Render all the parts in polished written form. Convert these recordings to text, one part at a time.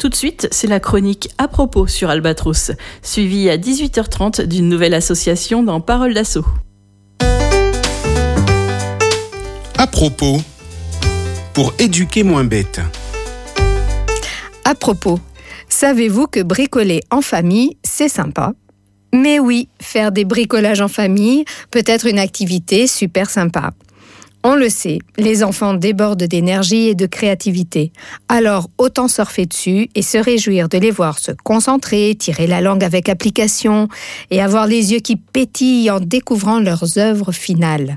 Tout de suite, c'est la chronique À propos sur Albatros, suivie à 18h30 d'une nouvelle association dans Parole d'Assaut. À propos, pour éduquer moins bête. À propos, savez-vous que bricoler en famille, c'est sympa ? Mais oui, faire des bricolages en famille peut être une activité super sympa. On le sait, les enfants débordent d'énergie et de créativité. Alors, autant surfer dessus et se réjouir de les voir se concentrer, tirer la langue avec application et avoir les yeux qui pétillent en découvrant leurs œuvres finales.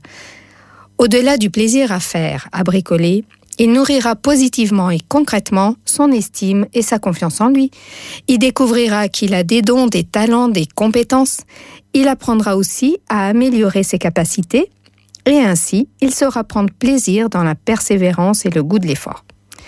Au-delà du plaisir à faire, à bricoler, il nourrira positivement et concrètement son estime et sa confiance en lui. Il découvrira qu'il a des dons, des talents, des compétences. Il apprendra aussi à améliorer ses capacités et ainsi, il saura prendre plaisir dans la persévérance et le goût de l'effort.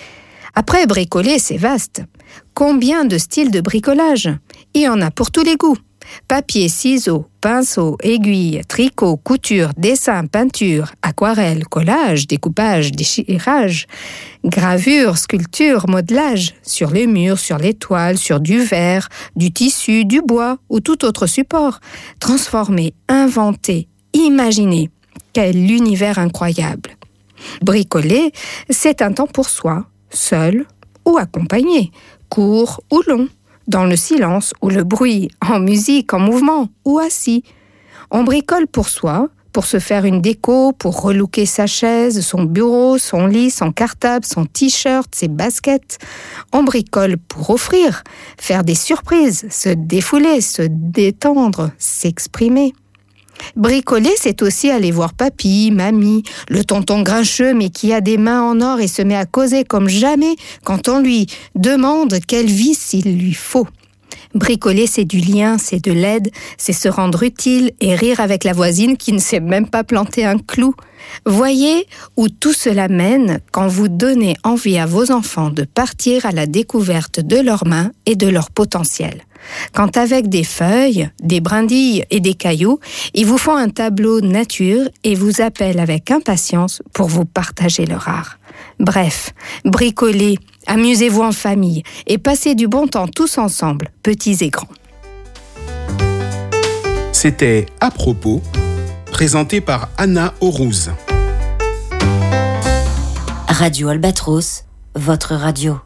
Après, bricoler, c'est vaste. Combien de styles de bricolage ? Il y en a pour tous les goûts. Papier, ciseaux, pinceau, aiguille, tricot, couture, dessin, peinture, aquarelle, collage, découpage, déchirage, gravure, sculpture, modelage, sur les murs, sur les toiles, sur du verre, du tissu, du bois ou tout autre support. Transformer, inventer, imaginer. Quel univers incroyable! Bricoler, c'est un temps pour soi, seul ou accompagné, court ou long, dans le silence ou le bruit, en musique, en mouvement ou assis. On bricole pour soi, pour se faire une déco, pour relooker sa chaise, son bureau, son lit, son cartable, son t-shirt, ses baskets. On bricole pour offrir, faire des surprises, se défouler, se détendre, s'exprimer. Bricoler, c'est aussi aller voir papy, mamie, le tonton grincheux mais qui a des mains en or et se met à causer comme jamais quand on lui demande quelle vis il lui faut. Bricoler, c'est du lien, c'est de l'aide, c'est se rendre utile et rire avec la voisine qui ne sait même pas planter un clou. Voyez où tout cela mène quand vous donnez envie à vos enfants de partir à la découverte de leurs mains et de leur potentiel. Quand avec des feuilles, des brindilles et des cailloux, ils vous font un tableau nature et vous appellent avec impatience pour vous partager leur art. Bref, bricolez, amusez-vous en famille et passez du bon temps tous ensemble, petits et grands. C'était À propos, présenté par Anna Aurouz. Radio Albatros, votre radio.